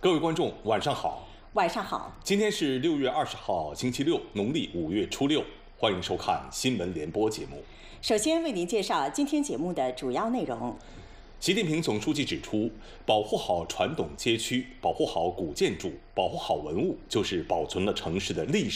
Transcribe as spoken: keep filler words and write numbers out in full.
各位观众，晚上好。 晚上好。 今天是六月二十号，星期六，农历五月初六。欢迎收看新闻联播节目。 首先为您介绍今天节目的主要内容。 习近平总书记指出，保护好传统街区，保护好古建筑，保护好文物，就是保存了城市的历史